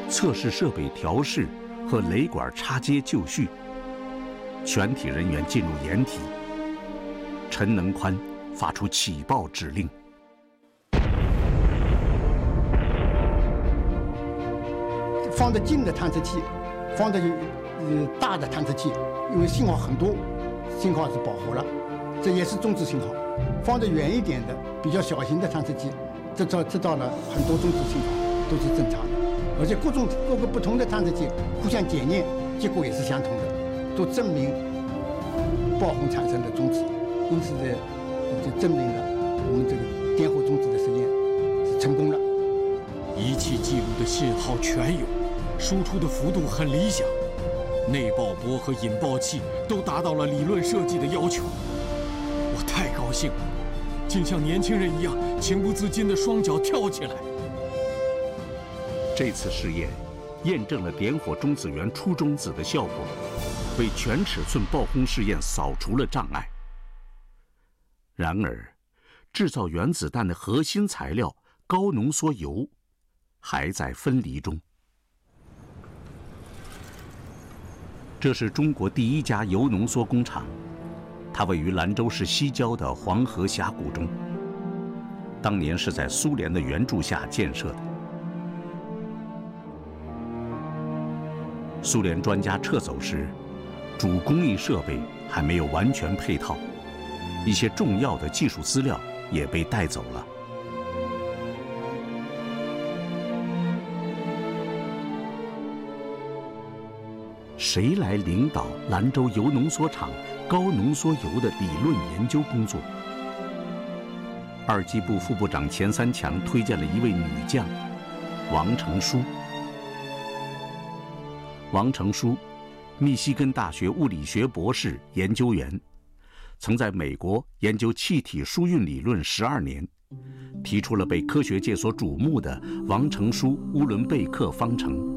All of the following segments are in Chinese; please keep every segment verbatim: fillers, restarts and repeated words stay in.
测试设备调试和雷管插接就绪。全体人员进入掩体。陈能宽发出起爆指令。 放得近的探测器，放得呃大的探测器，因为信号很多，信号是饱和了，这也是中子信号。放得远一点的比较小型的探测器，制造制造了很多中子信号，都是正常的。而且各种各个不同的探测器互相检验，结果也是相同的，都证明爆红产生的中子。因此呢，就证明了我们这个点火中子的实验是成功了。 仪器记录的信号全有，输出的幅度很理想，内爆波和引爆器都达到了理论设计的要求。我太高兴了，竟像年轻人一样情不自禁地双脚跳起来。 这次试验验证了点火中子源出中子的效果，为全尺寸爆轰试验扫除了障碍。然而，制造原子弹的核心材料高浓缩铀还在分离中。这是中国第一家铀浓缩工厂，它位于兰州市西郊的黄河峡谷中。当年是在苏联的援助下建设的。苏联专家撤走时，主工艺设备还没有完全配套，一些重要的技术资料也被带走了。谁来领导兰州铀浓缩厂高浓缩铀的理论研究工作？二机部副部长钱三强推荐了一位女将，王成书。王成书，密西根大学物理学博士研究员，曾在美国研究气体输运理论十二年，提出了被科学界所瞩目的王成书乌伦贝克方程。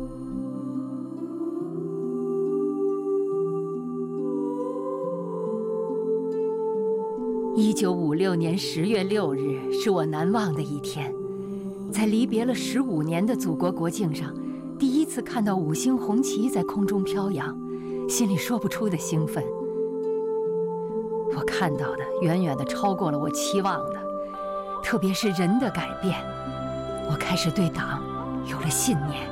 一九五六年十月六日是我难忘的一天，在离别了十五年的祖国国境上，第一次看到五星红旗在空中飘扬，心里说不出的兴奋。我看到的远远地超过了我期望的，特别是人的改变，我开始对党有了信念。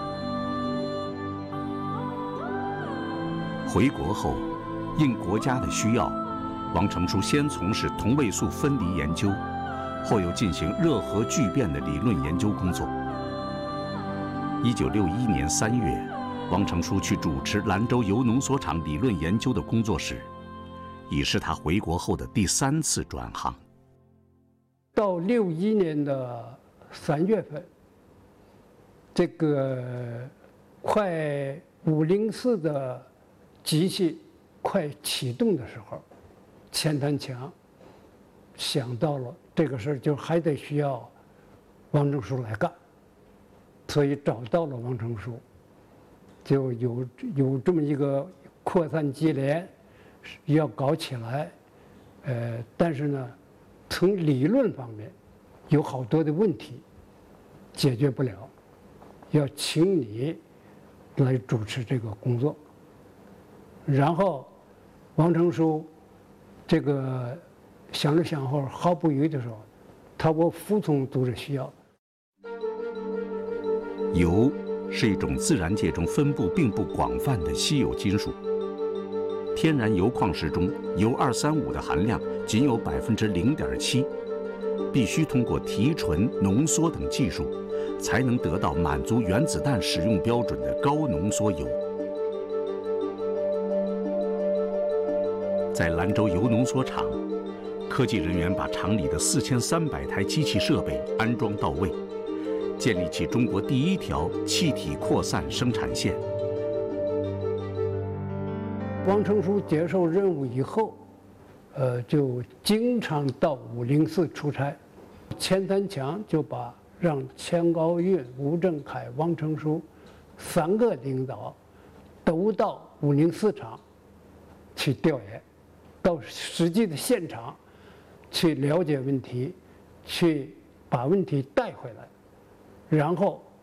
回国后，应国家的需要，王成书先从事同位素分离研究，后又进行热核聚变的理论研究工作。一九六一年三月，王成书去主持兰州铀浓缩厂理论研究的工作室，已是他回国后的第三次转行。 到六一年的三月份，这个快五零四的机器快启动的时候，钱丹强想到了这个事儿，就还得需要王成书来干，所以找到了王成书，就有有这么一个扩散机联要搞起来，呃，但是呢，从理论方面有好多的问题解决不了，要请你来主持这个工作。然后王成书这个想了想后，毫不犹豫的说：“他我服从组织需要。” 铀是一种自然界中分布并不广泛的稀有金属。天然铀矿石中，铀二三五的含量仅有百分之零点七，必须通过提纯、浓缩等技术，才能得到满足原子弹使用标准的高浓缩铀。在兰州铀浓缩厂，科技人员把厂里的四千三百台机器设备安装到位，建立起中国第一条气体扩散生产线。 王成书接受任务以后，呃，就经常到五零四出差。钱三强就把让钱高运、吴振凯、王成书三个领导都到五零四厂去调研，到实际的现场去了解问题，去把问题带回来，然后